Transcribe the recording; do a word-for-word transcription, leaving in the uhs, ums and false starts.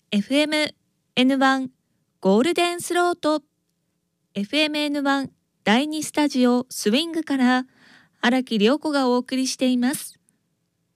エフエムエヌワン ゴールデンスロート エフエムエヌワン だいにスタジオスウィングから荒木涼子がお送りしています。